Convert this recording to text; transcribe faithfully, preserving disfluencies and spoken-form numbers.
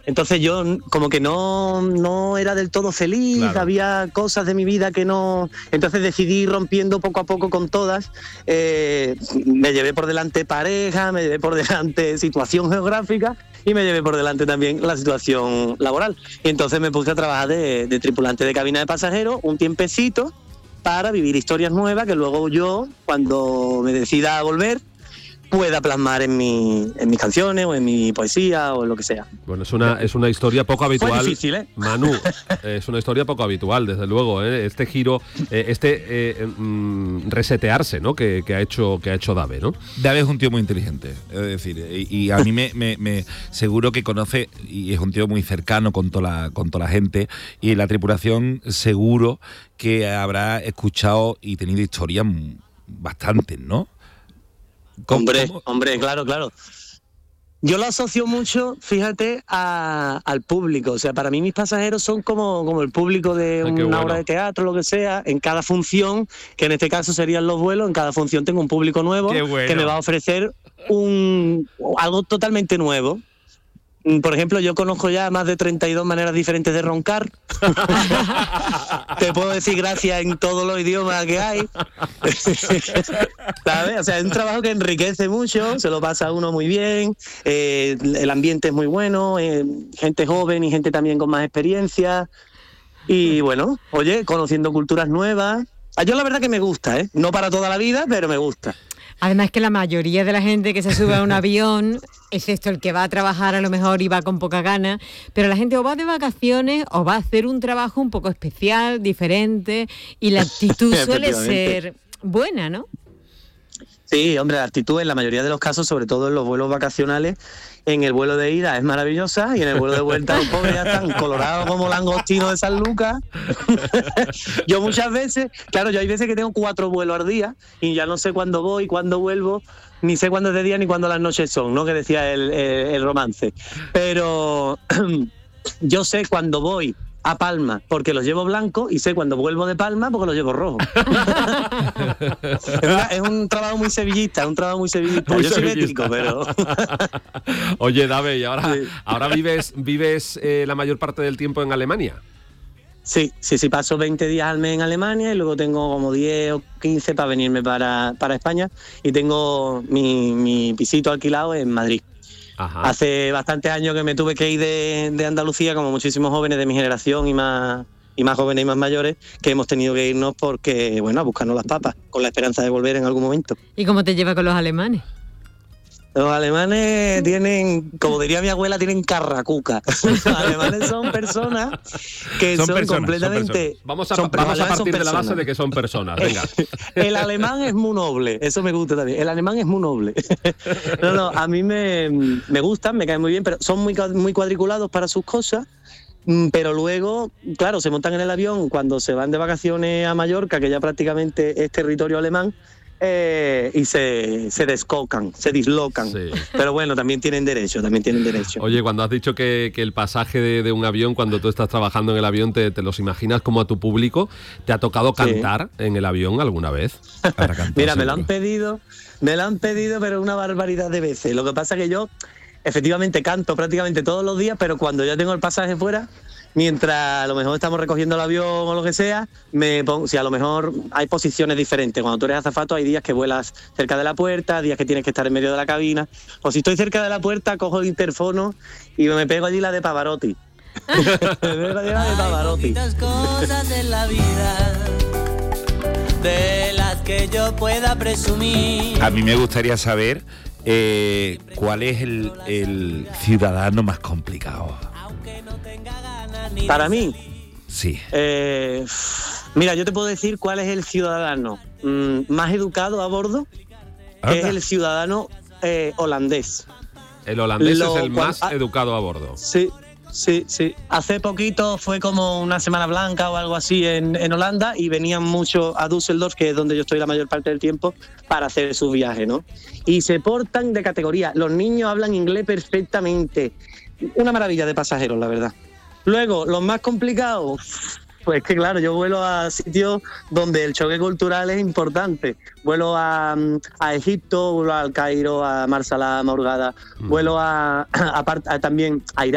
Entonces yo como que no, no era del todo feliz, claro. Había cosas de mi vida que no... Entonces decidí ir rompiendo poco a poco con todas. Eh, me llevé por delante pareja, me llevé por delante situación geográfica y me llevé por delante también la situación laboral. Y entonces me puse a trabajar de, de tripulante de cabina de pasajeros un tiempecito para vivir historias nuevas que luego yo, cuando me decida a volver, pueda plasmar en mi en mis canciones o en mi poesía o en lo que sea. Bueno, es una es una historia poco habitual. Fue difícil, ¿eh? Manu, es una historia poco habitual, desde luego, ¿eh? Este giro, eh, este eh, mm, resetearse, ¿no? Que, que ha hecho que ha hecho Dave, ¿no? Dave es un tío muy inteligente, es decir, y, y a mí me, me, me seguro que conoce y es un tío muy cercano con toda la con toda la gente, y la tripulación seguro que habrá escuchado y tenido historias bastantes, ¿no? ¿Cómo, hombre, cómo? hombre, claro, claro. Yo lo asocio mucho, fíjate, a, al público. O sea, para mí mis pasajeros son como, como el público de Ay, una bueno. obra de teatro, lo que sea. En cada función, que en este caso serían los vuelos, en cada función tengo un público nuevo bueno. que me va a ofrecer un algo totalmente nuevo. Por ejemplo, yo conozco ya más de treinta y dos maneras diferentes de roncar. Te puedo decir gracias en todos los idiomas que hay. ¿Sabes? O sea, es un trabajo que enriquece mucho, se lo pasa a uno muy bien, eh, el ambiente es muy bueno, eh, gente joven y gente también con más experiencia. Y bueno, oye, conociendo culturas nuevas. Yo la verdad que me gusta, ¿eh? No para toda la vida, pero me gusta. Además que la mayoría de la gente que se sube a un avión, excepto el que va a trabajar a lo mejor y va con poca gana, pero la gente o va de vacaciones o va a hacer un trabajo un poco especial, diferente, y la actitud suele ser buena, ¿no? Sí, hombre, la actitud en la mayoría de los casos, sobre todo en los vuelos vacacionales, en el vuelo de ida es maravillosa y en el vuelo de vuelta los pobres ya están colorados como langostinos de San Lucas. Yo muchas veces, claro, yo hay veces que tengo cuatro vuelos al día y ya no sé cuándo voy, cuándo vuelvo, ni sé cuándo es de día ni cuándo las noches son, ¿no? Que decía el, el, el romance. Pero yo sé cuándo voy a Palma porque los llevo blancos y sé cuando vuelvo de Palma porque los llevo rojos. es, una, es un trabajo muy sevillista, un trabajo muy sevillista. Muy Yo sevillista. soy bético, pero... Oye, Dave, ¿y ahora, sí. ahora vives, vives eh, la mayor parte del tiempo en Alemania? Sí, sí, sí, paso veinte días al mes en Alemania y luego tengo como diez o quince para venirme para, para España y tengo mi, mi pisito alquilado en Madrid. Ajá. Hace bastantes años que me tuve que ir de, de Andalucía, como muchísimos jóvenes de mi generación y más y más jóvenes y más mayores, que hemos tenido que irnos porque, bueno, a buscarnos las papas, con la esperanza de volver en algún momento. ¿Y cómo te lleva con los alemanes? Los alemanes tienen, como diría mi abuela, tienen carracuca. Los alemanes son personas que son, Son personas, completamente... son personas. Vamos a, son, vamos a son partir de la base personas. de que son personas, venga. El alemán es muy noble, eso me gusta también. El alemán es muy noble. No, no, a mí me, me gustan, me caen muy bien, pero son muy, muy cuadriculados para sus cosas. Pero luego, claro, se montan en el avión cuando se van de vacaciones a Mallorca, que ya prácticamente es territorio alemán, eh, y se, se descocan, se dislocan. Sí. Pero bueno, también tienen derecho, también tienen derecho. Oye, cuando has dicho que, que el pasaje de, de un avión, cuando tú estás trabajando en el avión, te, te los imaginas como a tu público, ¿te ha tocado cantar sí. en el avión alguna vez? Cantar, Mira, me seguro. lo han pedido, me lo han pedido, pero una barbaridad de veces. Lo que pasa es que yo efectivamente canto prácticamente todos los días, pero cuando ya tengo el pasaje fuera, mientras a lo mejor estamos recogiendo el avión o lo que sea, me pongo, si a lo mejor hay posiciones diferentes. Cuando tú eres azafato hay días que vuelas cerca de la puerta, días que tienes que estar en medio de la cabina. O si estoy cerca de la puerta, cojo el interfono y me pego allí la de Pavarotti. Me pego allí la de Pavarotti. Hay poquitas cosas en la vida de las que yo pueda presumir. A mí me gustaría saber eh, cuál es el, el ciudadano más complicado. Para mí, Sí. eh, mira, yo te puedo decir cuál es el ciudadano mm, más educado a bordo, que es el ciudadano eh, holandés. El holandés Lo, es el cual, más ah, educado a bordo. Sí, sí, sí. Hace poquito fue como una Semana Blanca o algo así en, en Holanda y venían mucho a Düsseldorf, que es donde yo estoy la mayor parte del tiempo, para hacer su viaje, ¿no? Y se portan de categoría. Los niños hablan inglés perfectamente. Una maravilla de pasajeros, la verdad. Luego, los más complicados, pues que claro, yo vuelo a sitios donde el choque cultural es importante. Vuelo a, a Egipto, vuelo al Cairo, a Marsalam, a Hurghada, mm. vuelo a, a, a, a también a Irán.